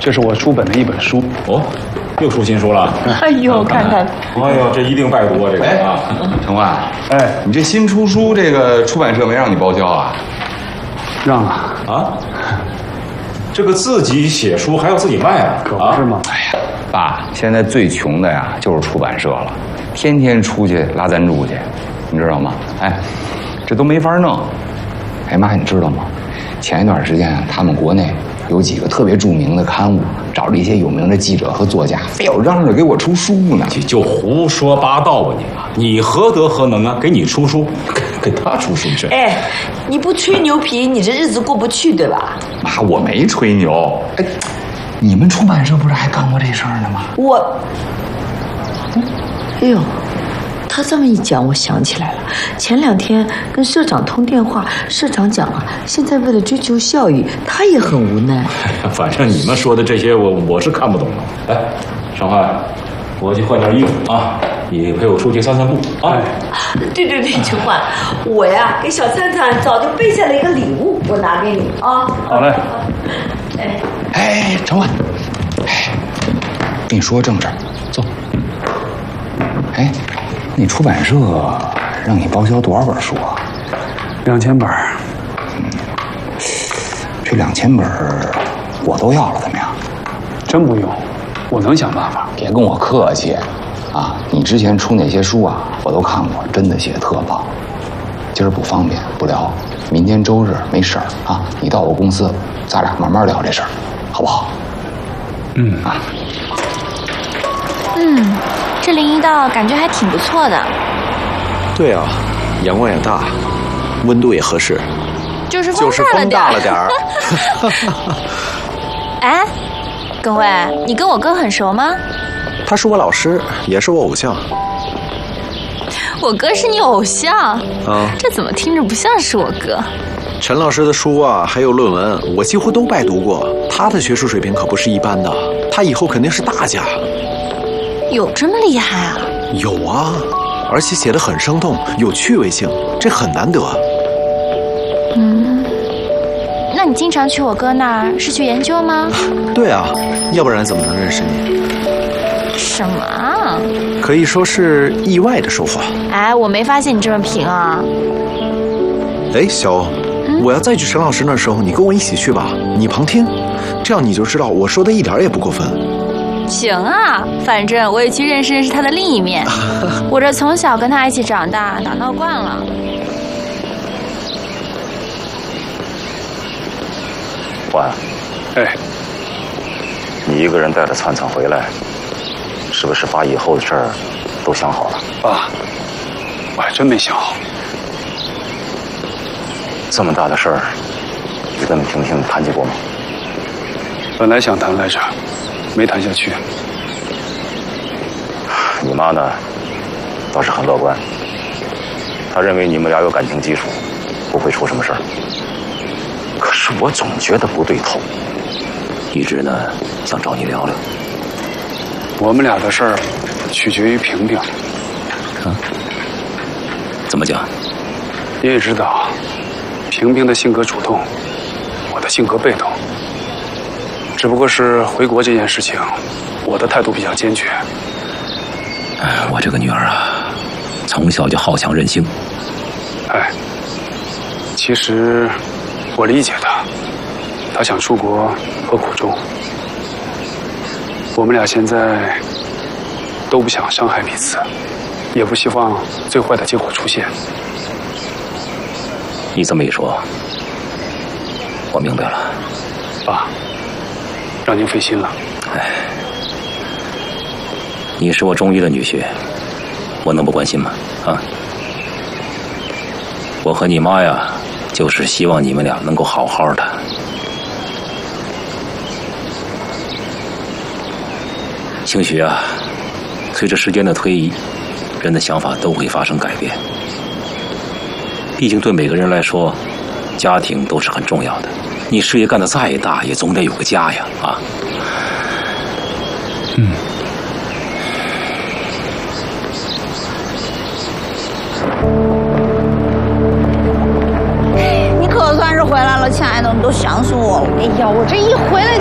这是我出本的一本书。 哦，又出新书了？ 哎呦，看看， 哎呦，这一定拜读啊，这个啊。 程万， 哎， 你这新出书，这个出版社没让你报销啊？ 让了啊？这个自己写书还要自己卖啊？ 可不是吗？ 哎呀，爸，现在最穷的呀就是出版社了，天天出去拉赞助去，你知道吗？哎，这都没法弄。哎妈，你知道吗？前一段时间啊，他们国内有几个特别著名的刊物，找了一些有名的记者和作家，非要嚷着给我出书呢。 你就胡说八道吧你啊！你何德何能啊？给你出书，给他出书去？ 哎，你不吹牛皮，你这日子过不去，对吧？ 妈，我没吹牛。哎，你们出版社不是还干过这事儿呢吗？ 哎呦，他这么一讲，我想起来了。前2天跟社长通电话，社长讲啊，现在为了追求效益，他也很无奈。 反正你们说的这些，我是看不懂的。来，上海，我去换件衣服啊，你陪我出去散散步啊。 对，陈焕，我呀给小灿灿早就备下了一个礼物，我拿给你啊。 好嘞。 哎，程万，哎，跟你说个正事儿，坐。哎，那出版社让你报销多少本书啊 ？2000本。 这2000本我都要了，怎么样？ 真不用，我能想办法。 别跟我客气，啊，你之前出那些书啊，我都看过，真的写得特棒。今儿不方便不聊，明天周日没事儿啊，你到我公司，咱俩慢慢聊这事儿，好不好？啊。 这林一道感觉还挺不错的。 对啊，阳光也大，温度也合适， 就是风大了点儿。 哎，耿卫，你跟我哥很熟吗？ 他是我老师，也是我偶像。 我哥是你偶像？ 啊， 这怎么听着不像是我哥？ 陈老师的书啊，还有论文，我几乎都拜读过。他的学术水平可不是一般的，他以后肯定是大家。 有这么厉害啊？ 有啊，而且写得很生动，有趣味性，这很难得。 那你经常去我哥那儿是去研究吗？ 对啊，要不然怎么能认识你？ 什么啊？ 可以说是意外的收获。 哎，我没发现你这么平啊。 哎，小欧，我要再去陈老师那儿的时候，你跟我一起去吧，你旁听，这样你就知道我说的一点也不过分。 行啊，反正我也去认识认识他的另一面。我这从小跟他一起长大，打闹惯了。 欢， 哎， 你一个人带着灿灿回来，是不是把以后的事儿都想好了？ 爸，我还真没想好。 这么大的事儿，你跟婷婷谈及过吗？ 本来想谈来着，没谈下去。 你妈呢，倒是很乐观，她认为你们俩有感情基础，不会出什么事儿。可是我总觉得不对头，一直呢想找你聊聊。 我们俩的事儿取决于萍萍。 怎么讲？ 你也知道，萍萍的性格主动，我的性格被动。只不过是回国这件事情，我的态度比较坚决。 我这个女儿啊，从小就好强任性。 哎，其实我理解她，她想出国何苦衷？我们俩现在都不想伤害彼此，也不希望最坏的结果出现。 你这么一说，我明白了。 爸，让您费心了。 哎，你是我中医的女婿，我能不关心吗？啊，我和你妈呀，就是希望你们俩能够好好的。兴许啊，随着时间的推移，人的想法都会发生改变。毕竟对每个人来说，家庭都是很重要的。你事业干得再大，也总得有个家呀，啊。 你可算是回来了，亲爱的，你都想死我了。哎呀，我这一回来